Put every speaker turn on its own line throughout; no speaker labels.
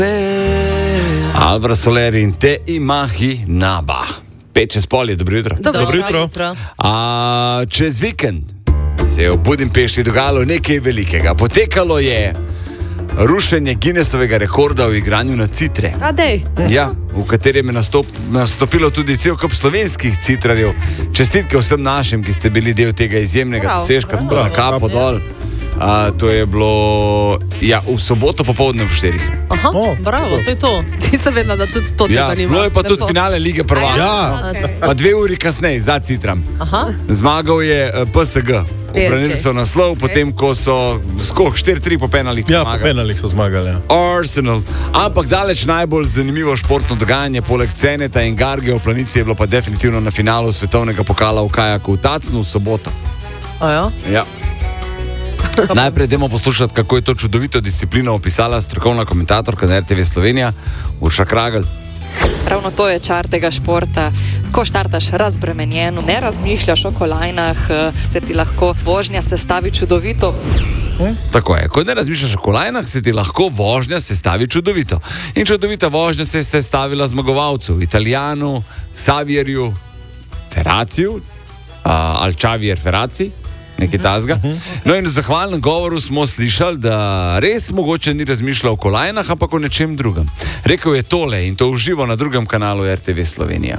Alvaro Soler in Te Imahi Naba. 5:05 je, dobro jutro.
Dobro jutro.
Čez vikend se je v Budimpešti dogajalo nekaj velikega. Potekalo je rušenje Guinnessovega rekorda v igranju na citre. Ja, v katerem je nastopilo tudi cel kup slovenskih citrarjev. Čestitke vsem našim, ki ste bili del tega izjemnega dosežka. Na kapo dol. To je bilo v soboto popoldne ob 4.
Aha, bravo, to je to. Ti se vedno, da tudi to te zanima.
Bilo je pa tudi finale Lige prvakov. Pa 2 uri kasneje za citram. Zmagal je PSG. Obranili so naslov, potem ko so 4-3 po penalih zmagali.
Ja, po penalih so zmagali.
Arsenal. Ampak daleč najbolj zanimivo športno dogajanje poleg Ceneta in Garge v Planici je bilo pa definitivno na finalu svetovnega pokala v kajaku v Tacnu v soboto. Ja. Najprej idemo poslušati, kako je to čudovito disciplino opisala strokovna komentatorka na RTV Slovenija, Urša Kragl.
Ravno to je čar tega športa. Ko štartaš razbremenjeno, ne razmišljaš o kolajnah, se ti lahko vožnja sestavi čudovito.
Tako je, ko ne razmišljaš o kolajnah, se ti lahko vožnja sestavi čudovito. In čudovita vožnja se je sestavila zmagovalcu, Italijanu, Xavierju Ferraciju, ali Xavier Ferraci, nekaj tazga. No in v zahvalnem govoru smo slišali, da res mogoče ni razmišljal o kolajnah, ampak o nečem drugem. Rekel je tole in to uživo na drugem kanalu RTV Slovenija.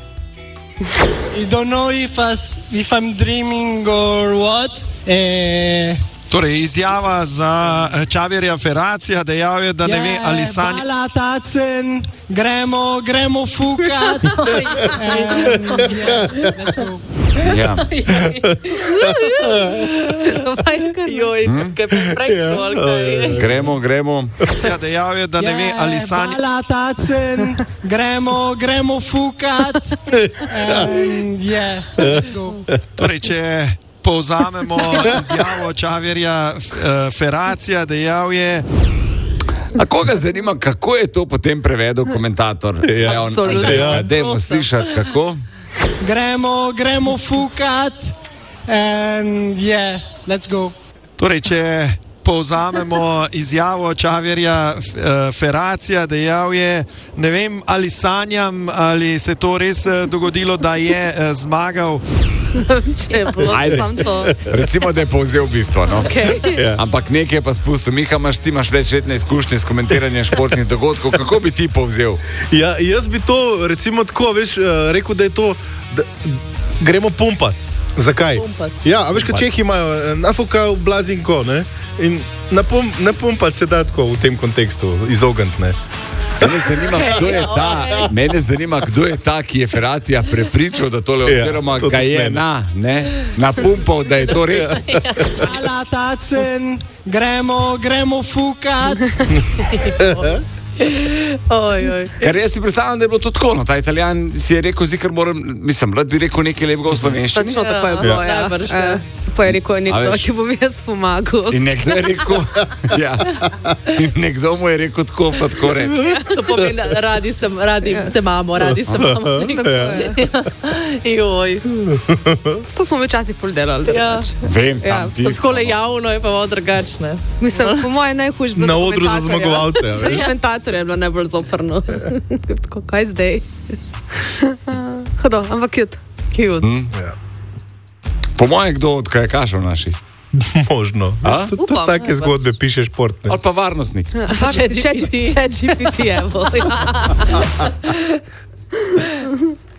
I don't know if I'm dreaming or what.
Torej, izjava za Xavierja Ferracija, dejal je, da ne ve, ali sanja...
Bala Tacen, gremo fukat. Let's go.
Ja. Gremo.
Dejal je, da ne ve, ali sanja...
Bala Tacen, gremo fukat. Let's go.
Torej, če povzamemo izjavo Xavierja Ferracija, dejal je...
A koga zanima, kako je to potem prevedel komentator?
Absolutno.
Dajmo slišati, kako?
Gremo fukat. Let's go.
Torej, če povzamemo izjavo Xavierja Ferracija, dejal je, ne vem, ali sanjam, ali se to res dogodilo, da je zmagal.
Če je bilo sam to.
Recimo, da je povzel bistvo, no?
Okay.
Ampak nekaj je pa spustil. Miha, ti imaš večletne izkušnje s komentiranjem športnih dogodkov. Kako bi ti povzel?
Ja, jaz bi to, recimo tako, rekel, da je to, da gremo pumpat. Zakaj? Ja, a veš, kaj Čehi imajo, nafuka v blazinko, ne? In napumpat se da tako v tem kontekstu, izogniti, ne?
Mene zanima, kdo je ta, ki je Ferracija prepričal, da tole oziroma ga je napumpal, da je to res.
Bala Tacen, gremo fukat.
Ker jaz si predstavljam, da je bilo to tako, no, ta Italijan si je rekel, rad bi rekel nekaj lepega v slovenščini.
Točno tako je bilo, Pa je rekel, nekdo ti bom jaz pomagal.
In nekdo je rekel, in nekdo mu je rekel tako, pa tako reči.
To pomeni, radi te imamo, radi se imamo. Joj. To smo včasih ful delali.
Vem, sam tisto.
Skole javno je pa malo drugačne. Mislim, po moje najhujš bilo
na odru za zmagovalce.
Komentator je bilo najbolj zoprno. Tako, kaj zdaj? Hodo, ampak cute.
Po moje, kdo od kajakašev naših?
Možno. Tudi take zgodbe piše športne.
Ali pa varnostnik.
Če GPT, evo.